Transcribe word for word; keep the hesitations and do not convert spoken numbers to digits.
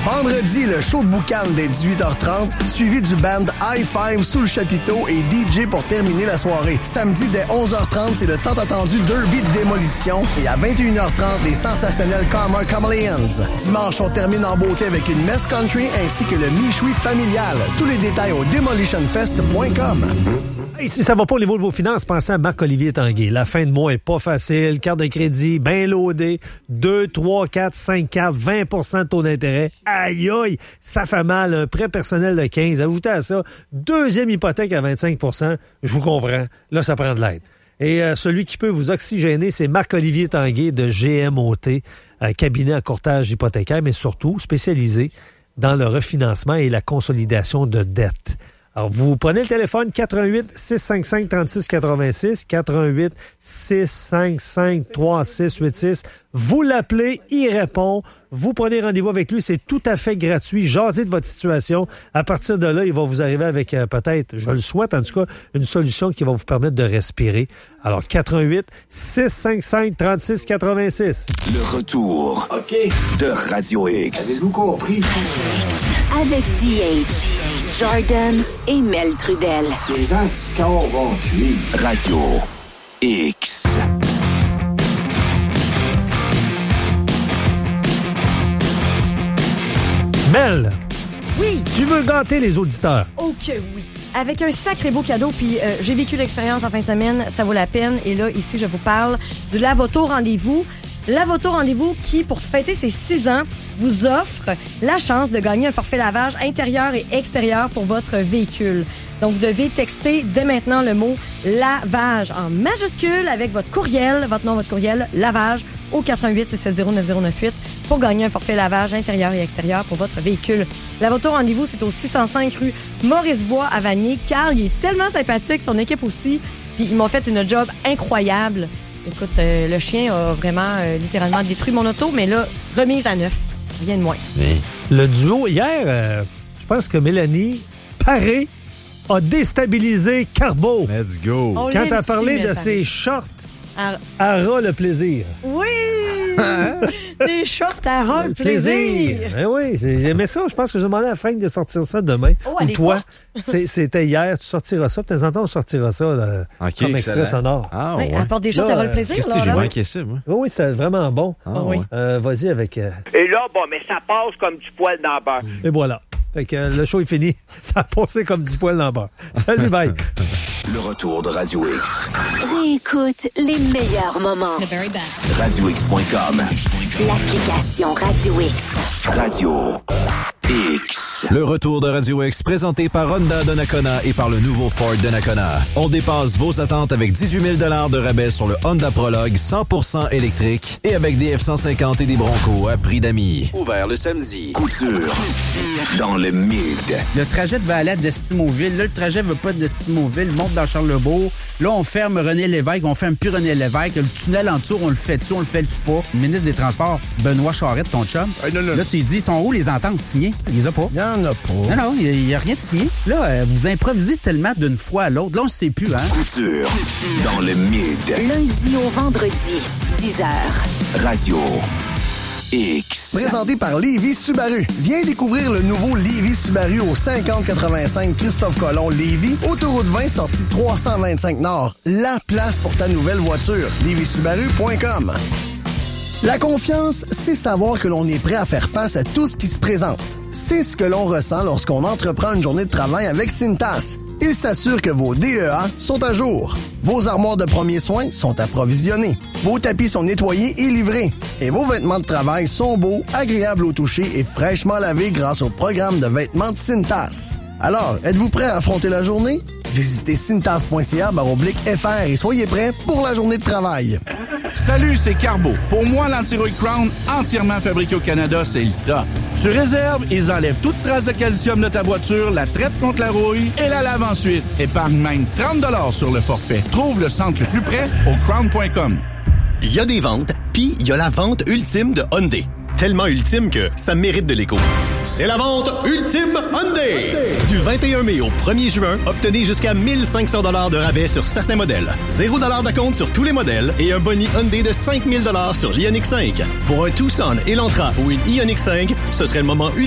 Vendredi, le show de boucan dès dix-huit heures trente, suivi du band High Five sous le chapiteau et D J pour terminer la soirée. Samedi, dès onze heures trente, c'est le tant attendu Derby de démolition. Et à vingt et une heures trente, les sensationnels Karma Chameleons. Dimanche, on termine en beauté avec une messe country ainsi que le michoui familial. Tous les détails au demolition fest point com. Hey, si ça va pas au niveau de vos finances, pensez à Marc-Olivier Tanguay. La fin de mois est pas facile. Carte de crédit, bien loadée. deux, trois, quatre, cinq cartes, vingt pour cent de taux d'intérêt. Aïe, aïe, ça fait mal. Un prêt personnel de quinze. Ajoutez à ça, deuxième hypothèque à vingt-cinq pour cent. Je vous comprends. Là, ça prend de l'aide. Et euh, celui qui peut vous oxygéner, c'est Marc-Olivier Tanguay de G M O T, euh, cabinet en courtage hypothécaire, mais surtout spécialisé dans le refinancement et la consolidation de dettes. Alors, vous prenez le téléphone quatre un huit, six cinq cinq, trois six huit six, quatre un huit, six cinq cinq, trois six huit six. Vous l'appelez, il répond. Vous prenez rendez-vous avec lui, c'est tout à fait gratuit. Jasez de votre situation. À partir de là, il va vous arriver avec euh, peut-être, je le souhaite en tout cas, une solution qui va vous permettre de respirer. Alors, quatre un huit, six cinq cinq, trois six huit six. Le retour okay. de Radio X. Avez-vous compris? Avec D H. Jordan et Mel Trudel. Les anticorps vont cuire. Radio X. Mel. Oui. Tu veux gâter les auditeurs? Oh que oui. Avec un sacré beau cadeau, puis euh, j'ai vécu l'expérience en fin de semaine, ça vaut la peine. Et là, ici, je vous parle de Lavoto Rendez-vous. Lavoto Rendez-vous qui, pour fêter ses six ans, vous offre la chance de gagner un forfait lavage intérieur et extérieur pour votre véhicule. Donc, vous devez texter dès maintenant le mot « lavage » en majuscule avec votre courriel, votre nom, votre courriel, lavage, au quatre un huit, six sept zéro, neuf zéro neuf huit pour gagner un forfait lavage intérieur et extérieur pour votre véhicule. Lavoto Rendez-vous, c'est au six cent cinq rue Maurice-Bois à Vanier. Carl, il est tellement sympathique, son équipe aussi, puis ils m'ont fait une job incroyable. Écoute, euh, le chien a vraiment euh, littéralement détruit mon auto, mais là, remise à neuf. Rien de moins. Oui. Le duo, hier, euh, je pense que Mélanie Paré a déstabilisé Carbo. Let's go. On Quand l'aime t'as parlé dessus, de Paré. ses shorts À... à ras le plaisir. Oui! Des shorts à ras le plaisir. Ben oui, c'est- j'aimais ça. Je pense que je demandais à Frank de sortir ça demain. Oh, Ou elle est toi. forte. C'est- C'était hier, tu sortiras ça. De temps en temps, on sortira ça là, Ok, comme extrait excellent. sonore. Ah, Oui, ouais. elle porte des shorts Là, à ras le euh, plaisir. Christy, là, j'ai là. manqué ça, moi. Oui, oui, c'était vraiment bon. Ah, oui. ouais. Euh, vas-y avec... euh, Et là, bon, mais ça passe comme du poil dans le beurre. Et voilà. Fait que euh, le show est fini. Ça a passé comme du poil dans le beurre. Salut, bye. Le retour de Radio X. Réécoute les meilleurs moments. radio x point com. L'application Radio X. Radio X. Le retour de Radio X présenté par Honda de Nakona et par le nouveau Ford de Nakona. On dépasse vos attentes avec dix-huit mille dollars de rabais sur le Honda Prologue cent pour cent électrique et avec des F cent cinquante et des Bronco à prix d'amis. Ouvert le samedi. Couture. Dans le mid. Le trajet devait aller à Destimoville. Là, le trajet veut pas de Destimoville. Monte dans Charlebourg. Là, on ferme René Lévesque. On ferme plus René Lévesque. Le tunnel en dessous, on le fait-tu, on le fait-tu pas. Le ministre des Transports, Benoît Charette, ton chum. Hey, non, non. Là, tu lui dis, ils sont où les ententes signées? Il les a pas. Il y en a pas. Non, non, il n'y a, a rien de signé. Là, euh, vous improvisez tellement d'une fois à l'autre. Là, on ne sait plus, hein? Couture. Dans le mid. Lundi au vendredi, dix heures. Radio X. Présenté par Lévis Subaru. Viens découvrir le nouveau Lévis Subaru au cinquante quatre-vingt-cinq Christophe Colomb Lévis, autoroute vingt sortie trois cent vingt-cinq Nord. La place pour ta nouvelle voiture. lévis subaru point com. La confiance, c'est savoir que l'on est prêt à faire face à tout ce qui se présente. C'est ce que l'on ressent lorsqu'on entreprend une journée de travail avec Cintas. Il s'assure que vos D E A sont à jour. Vos armoires de premiers soins sont approvisionnées. Vos tapis sont nettoyés et livrés. Et vos vêtements de travail sont beaux, agréables au toucher et fraîchement lavés grâce au programme de vêtements de Cintas. Alors, êtes-vous prêt à affronter la journée? Visitez cintas point c a baroblique F R et soyez prêts pour la journée de travail. Salut, c'est Carbo. Pour moi, l'Anti-Rouille Crown, entièrement fabriqué au Canada, c'est le top. Tu réserves, ils enlèvent toute trace de calcium de ta voiture, la traitent contre la rouille et la lavent ensuite. Épargne même trente dollars sur le forfait. Trouve le centre le plus près au crown point com. Il y a des ventes, puis il y a la vente ultime de Hyundai. Tellement ultime que ça mérite de l'écho. C'est la vente ultime Hyundai! Du vingt et un mai au premier juin, obtenez jusqu'à mille cinq cents dollars de rabais sur certains modèles. zéro dollar d'acompte sur tous les modèles et un boni Hyundai de cinq mille dollars sur l'Ioniq cinq. Pour un Tucson, Elantra ou une Ioniq cinq, ce serait le moment